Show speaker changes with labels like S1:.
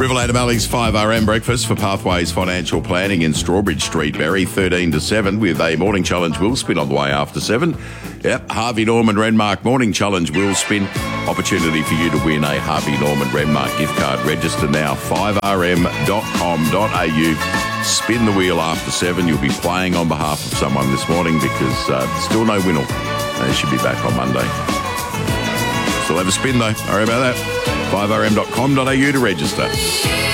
S1: Riverlade Valley's 5RM breakfast for Pathways Financial Planning in Strawbridge Street, Berry, 13 to 7, with a morning challenge will spin on the way after 7. Yep, Harvey Norman Renmark morning challenge will spin. Opportunity for you to win a Harvey Norman Renmark gift card. Register now, 5rm.com.au. Spin the wheel after 7. You'll be playing on behalf of someone this morning because still no winner. They should be back on Monday. Still have a spin though. Sorry about that. 5rm.com.au to register.